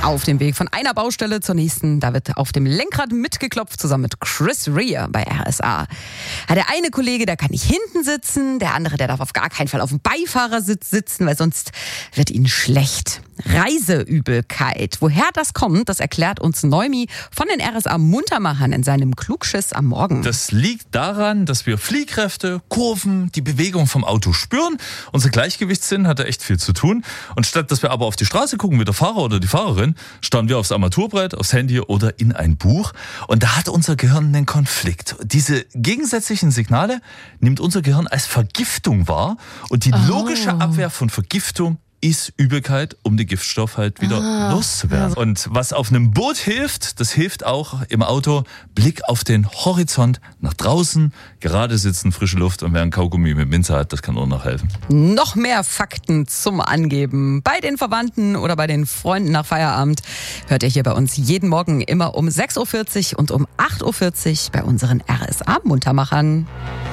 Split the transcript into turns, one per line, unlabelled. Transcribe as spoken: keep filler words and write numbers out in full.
Auf dem Weg von einer Baustelle zur nächsten, da wird auf dem Lenkrad mitgeklopft, zusammen mit Chris Rea bei R S A. Ja, der eine Kollege, der kann nicht hinten sitzen, der andere, der darf auf gar keinen Fall auf dem Beifahrersitz sitzen, weil sonst wird ihnen schlecht. Reiseübelkeit. Woher das kommt, das erklärt uns Neumi von den R S A-Muntermachern in seinem Klugschiss am Morgen.
Das liegt daran, dass wir Fliehkräfte, Kurven, die Bewegung vom Auto spüren. Unser Gleichgewichtssinn hat da echt viel zu tun. Und statt dass wir aber auf die Straße gucken wie der Fahrer oder die Fahrerin, starren wir aufs Armaturenbrett, aufs Handy oder in ein Buch. Und da hat unser Gehirn einen Konflikt. Diese gegensätzlichen Signale nimmt unser Gehirn als Vergiftung wahr. Und die logische Abwehr von Vergiftung ist Übelkeit, um den Giftstoff halt wieder ah, loszuwerden. Und was auf einem Boot hilft, das hilft auch im Auto. Blick auf den Horizont, nach draußen, gerade sitzen, frische Luft und wer ein Kaugummi mit Minze hat, das kann auch noch helfen.
Noch mehr Fakten zum Angeben bei den Verwandten oder bei den Freunden nach Feierabend hört ihr hier bei uns jeden Morgen immer um sechs Uhr vierzig und um acht Uhr vierzig bei unseren R S A-Muntermachern.